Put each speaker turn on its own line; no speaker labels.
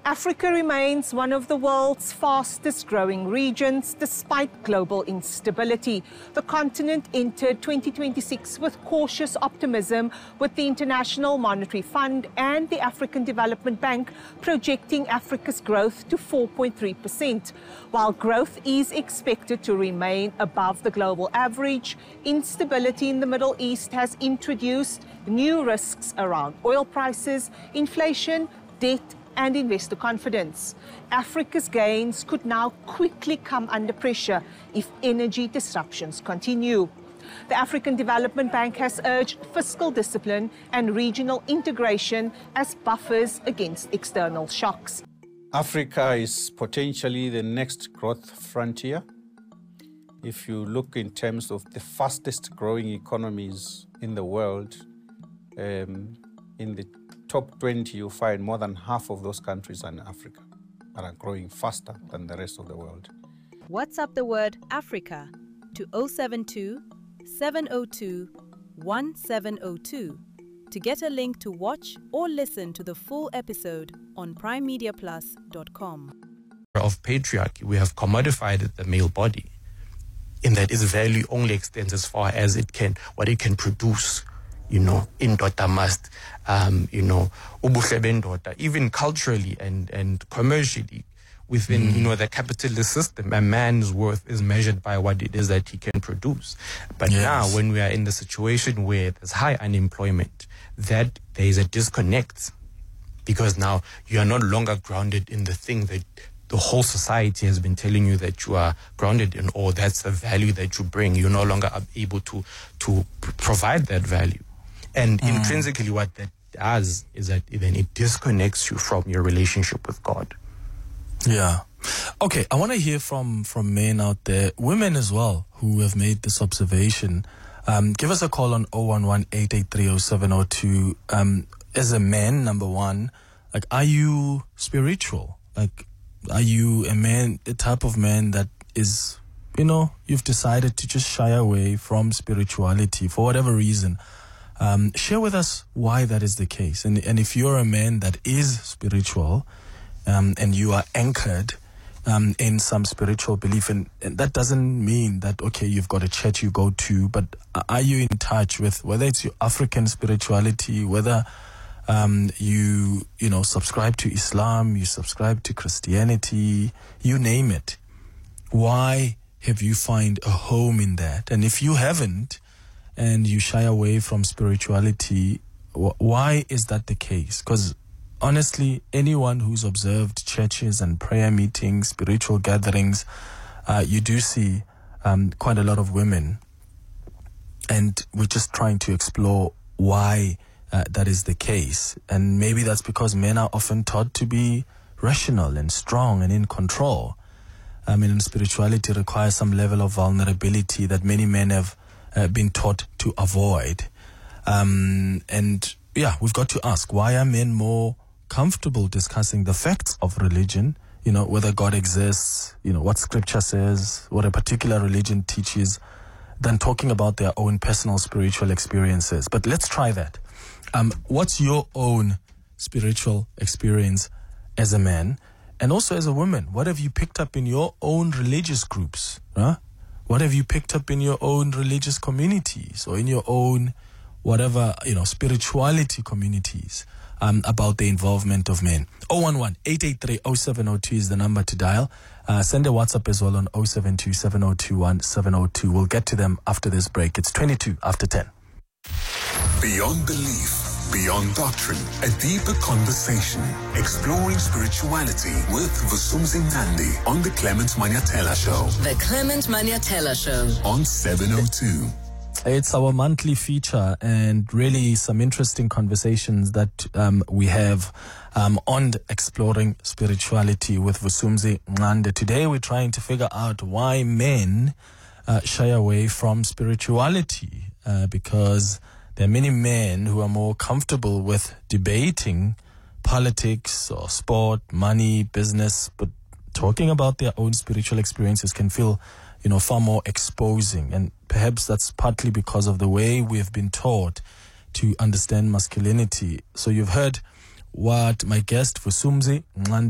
Africa remains one of the world's fastest growing regions despite global instability. The continent entered 2026 with cautious optimism, with the International Monetary Fund and the African Development Bank projecting Africa's growth to 4.3%. While growth is expected to remain above the global average, instability in the Middle East has introduced new risks around oil prices, inflation, debt, and investor confidence. Africa's gains could now quickly come under pressure if energy disruptions continue. The African Development Bank has urged fiscal discipline and regional integration as buffers against external shocks.
Africa is potentially the next growth frontier. If you look in terms of the fastest growing economies in the world, in the top 20, you find more than half of those countries are in Africa and are growing faster than the rest of the world.
WhatsApp the word Africa to 072 702 1702 to get a link to watch or listen to the full episode on primemediaplus.com.
Of patriarchy, we have commodified the male body in that its value only extends as far as what it can produce. Indoda must, ubuhle bendoda, even culturally and commercially within, the capitalist system, a man's worth is measured by what it is that he can produce. But now, when we are in the situation where there's high unemployment, that there is a disconnect, because now you are no longer grounded in the thing that the whole society has been telling you that you are grounded in, or that's the value that you bring. You're no longer able to provide that value. And intrinsically what that does is that then it disconnects you from your relationship with God.
Yeah. Okay, I want to hear from men out there, women as well, who have made this observation. Give us a call on 011-883-0702. As a man, number one, are you spiritual? Are you a man, the type of man that is, you've decided to just shy away from spirituality for whatever reason? Share with us why that is the case. And if you're a man that is spiritual, and you are anchored in some spiritual belief, and that doesn't mean that, okay, you've got a church you go to, but are you in touch with whether it's your African spirituality, whether you subscribe to Islam, you subscribe to Christianity, you name it. Why have you found a home in that? And if you haven't, and you shy away from spirituality, why is that the case? Because honestly, anyone who's observed churches and prayer meetings, spiritual gatherings, you do see quite a lot of women. And we're just trying to explore why that is the case. And maybe that's because men are often taught to be rational and strong and in control. Spirituality requires some level of vulnerability that many men have been taught to avoid. We've got to ask, why are men more comfortable discussing the facts of religion, whether God exists, what scripture says, what a particular religion teaches, than talking about their own personal spiritual experiences? But let's try that. What's your own spiritual experience as a man and also as a woman? What have you picked up in your own religious groups? What have you picked up in your own religious communities or in your own spirituality communities about the involvement of men? 011-883-0702 is the number to dial. Send a WhatsApp as well on 072-702-1702. We'll get to them after this break. It's 22 after 10.
Beyond belief, beyond doctrine, a deeper conversation, exploring spirituality with Vusumzi Nandi on the Clement Maniatela Show.
The Clement Maniatela Show
on 702.
It's our monthly feature, and really some interesting conversations that we have on exploring spirituality with Vusumzi Nandi. Today we're trying to figure out why men shy away from spirituality, because there are many men who are more comfortable with debating politics or sport, money, business, but talking about their own spiritual experiences can feel, far more exposing. And perhaps that's partly because of the way we've been taught to understand masculinity. So you've heard what my guest, Vusumzi Nandi,